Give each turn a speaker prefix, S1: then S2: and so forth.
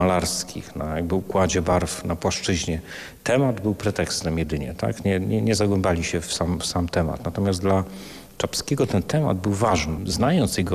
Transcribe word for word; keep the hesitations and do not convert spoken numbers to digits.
S1: malarskich, na jakby układzie barw na płaszczyźnie. Temat był pretekstem jedynie, tak? Nie, nie, nie zagłębali się w sam, w sam temat. Natomiast dla Czapskiego ten temat był ważny. Znając jego